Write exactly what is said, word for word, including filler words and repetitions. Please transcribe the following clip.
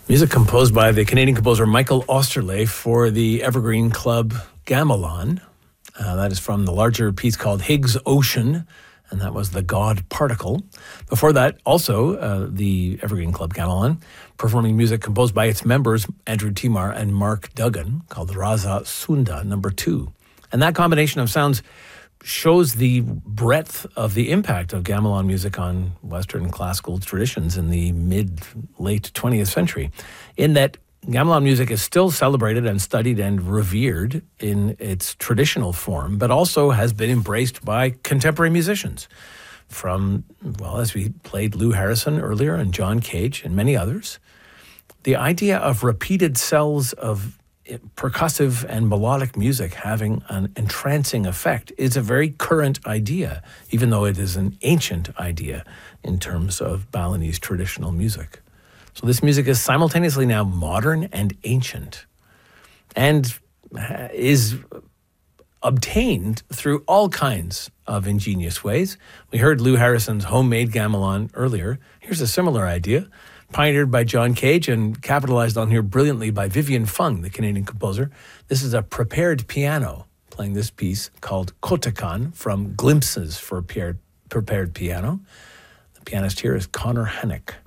Music composed by the Canadian composer Michael Osterle for the Evergreen Club Gamelan. Uh, that is from the larger piece called Higgs Ocean, and that was The God Particle. Before that, also, uh, the Evergreen Club Gamelan, performing music composed by its members, Andrew Timar and Mark Duggan, called Rasa Sunda number two. And that combination of sounds shows the breadth of the impact of gamelan music on Western classical traditions in the mid-late twentieth century, in that gamelan music is still celebrated and studied and revered in its traditional form, but also has been embraced by contemporary musicians. From, well, as we played Lou Harrison earlier and John Cage and many others, the idea of repeated cells of percussive and melodic music having an entrancing effect is a very current idea, even though it is an ancient idea in terms of Balinese traditional music. So this music is simultaneously now modern and ancient, and is obtained through all kinds of ingenious ways. We heard Lou Harrison's homemade gamelan earlier. Here's a similar idea, pioneered by John Cage and capitalized on here brilliantly by Vivian Fung, the Canadian composer. This is a prepared piano playing this piece called Kotakan from Glimpses for Prepared Piano. The pianist here is Connor Hennick.